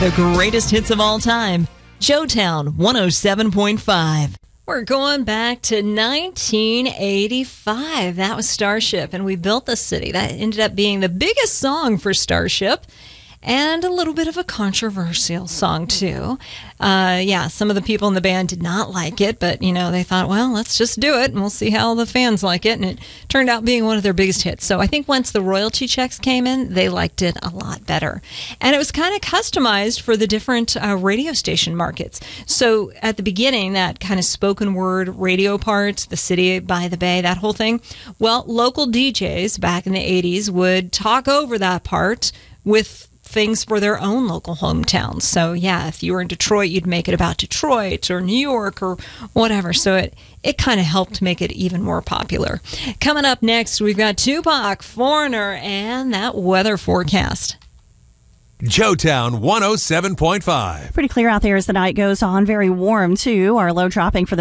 The greatest hits of all time. Joetown 107.5. We're going back to 1985. That was Starship, and we built the city. That ended up being the biggest song for Starship, and a little bit of a controversial song, too. Some of the people in the band did not like it, but, they thought, well, let's just do it, and we'll see how the fans like it, and it turned out being one of their biggest hits. So I think once the royalty checks came in, they liked it a lot better. And it was kind of customized for the different radio station markets. So at the beginning, that kind of spoken word radio part, the city by the bay, that whole thing, well, local DJs back in the 80s would talk over that part with things for their own local hometowns. So if you were in Detroit, you'd make it about Detroit or New York or whatever. So it kind of helped make it even more popular. Coming up next, we've got Tupac, Foreigner, and that weather forecast. Joetown 107.5. Pretty clear out there as the night goes on. Very warm, too. Our low dropping for the